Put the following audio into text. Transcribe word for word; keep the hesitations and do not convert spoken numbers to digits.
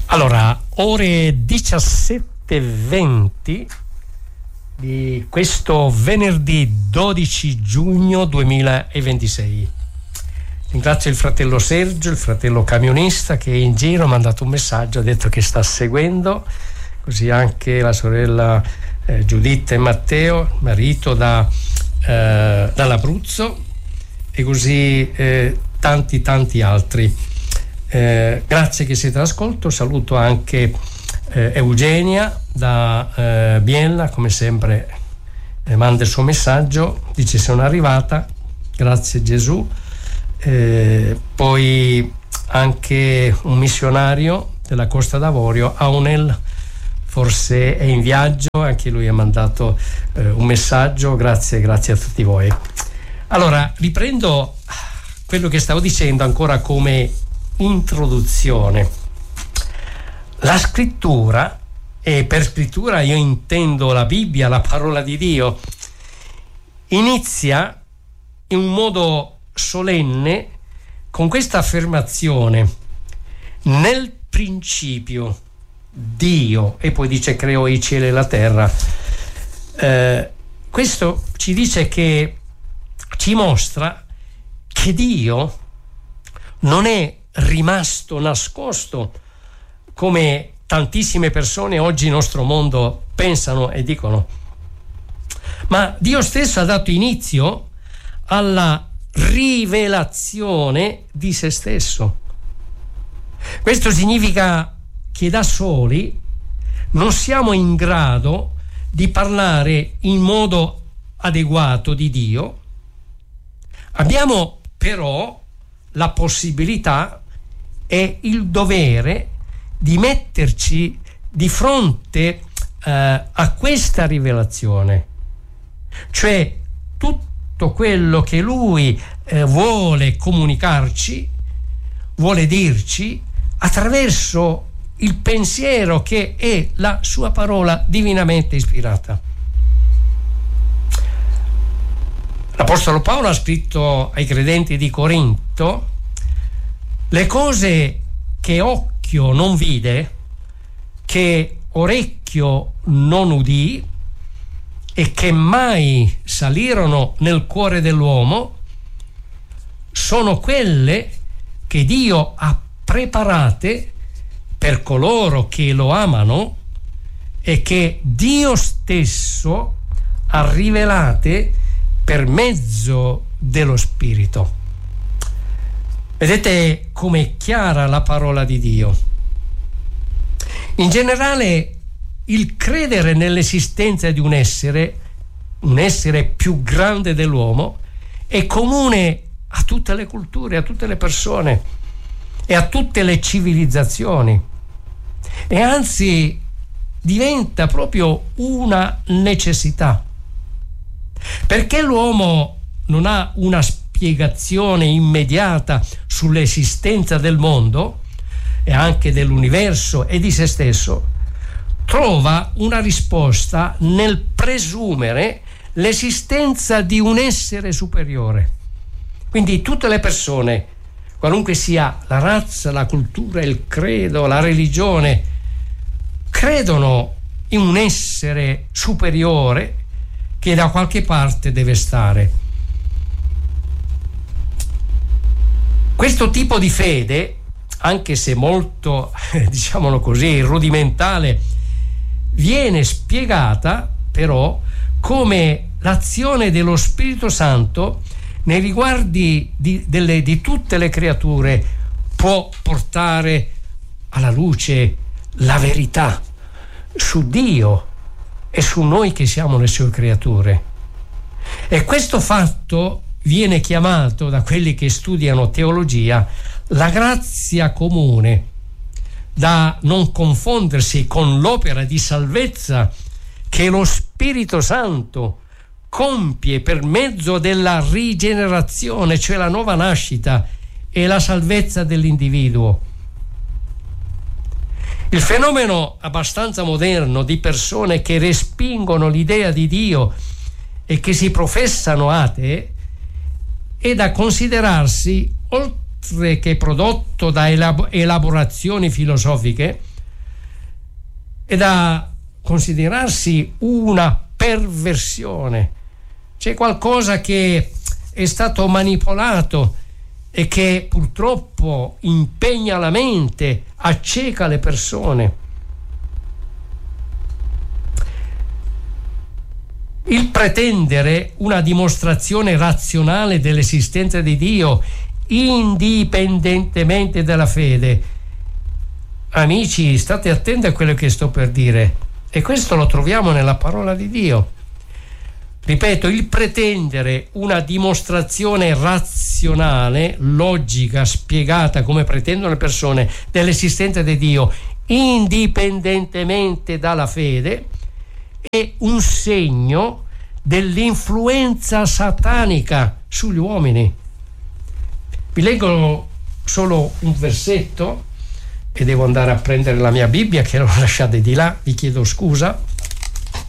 Allora, ore diciassette e venti di questo venerdì dodici giugno duemilaventisei. Ringrazio il fratello Sergio, il fratello camionista, che in giro ha mandato un messaggio, ha detto che sta seguendo, così anche la sorella eh, Giuditta e Matteo, marito da, eh, dall'Abruzzo, e così eh, tanti tanti altri. Eh, grazie che siete all'ascolto. Saluto anche eh, Eugenia da eh, Biella, come sempre eh, manda il suo messaggio, dice sono arrivata, grazie Gesù. Eh, poi anche un missionario della Costa d'Avorio, Aunel, forse è in viaggio, anche lui ha mandato eh, un messaggio, grazie, grazie a tutti voi. Allora, riprendo quello che stavo dicendo ancora come introduzione. La scrittura, e per scrittura io intendo la Bibbia, la parola di Dio, inizia in un modo solenne con questa affermazione: nel principio Dio, e poi dice creò i cieli e la terra. Eh, questo ci dice che ci mostra che Dio non è rimasto nascosto come tantissime persone oggi nel nostro mondo pensano e dicono, ma Dio stesso ha dato inizio alla rivelazione di se stesso. Questo significa che da soli non siamo in grado di parlare in modo adeguato di Dio. Abbiamo però la possibilità e il dovere di metterci di fronte eh, a questa rivelazione, cioè tutto quello che Lui eh, vuole comunicarci, vuole dirci attraverso il pensiero che è la sua parola divinamente ispirata. L'Apostolo Paolo ha scritto ai credenti di Corinto: le cose che occhio non vide, che orecchio non udì e che mai salirono nel cuore dell'uomo, sono quelle che Dio ha preparate per coloro che lo amano e che Dio stesso ha rivelate per mezzo dello Spirito. Vedete com'è chiara la parola di Dio. In generale, il credere nell'esistenza di un essere, un essere più grande dell'uomo, è comune a tutte le culture, a tutte le persone e a tutte le civilizzazioni, e anzi diventa proprio una necessità, perché l'uomo non ha una spiegazione immediata sull'esistenza del mondo e anche dell'universo e di se stesso. Trova una risposta nel presumere l'esistenza di un essere superiore. Quindi tutte le persone, qualunque sia la razza, la cultura, il credo, la religione, credono in un essere superiore che da qualche parte deve stare. Questo tipo di fede, anche se molto, diciamolo così, rudimentale, viene spiegata però come l'azione dello Spirito Santo nei riguardi di, delle, di tutte le creature può portare alla luce la verità su Dio e su noi che siamo le sue creature. E questo fatto viene chiamato da quelli che studiano teologia la grazia comune, da non confondersi con l'opera di salvezza che lo Spirito Santo compie per mezzo della rigenerazione, cioè la nuova nascita e la salvezza dell'individuo. Il fenomeno abbastanza moderno di persone che respingono l'idea di Dio e che si professano atee è da considerarsi, oltre che prodotto da elab- elaborazioni filosofiche, è da considerarsi una perversione. C'è qualcosa che è stato manipolato e che purtroppo impegna la mente, acceca le persone. Il pretendere una dimostrazione razionale dell'esistenza di Dio indipendentemente dalla fede. Amici, state attenti a quello che sto per dire, e questo lo troviamo nella parola di Dio. Ripeto, il pretendere una dimostrazione razionale, logica, spiegata come pretendono le persone dell'esistenza di Dio indipendentemente dalla fede è un segno dell'influenza satanica sugli uomini. Vi leggo solo un versetto e devo andare a prendere la mia Bibbia che l'ho lasciata di là, vi chiedo scusa.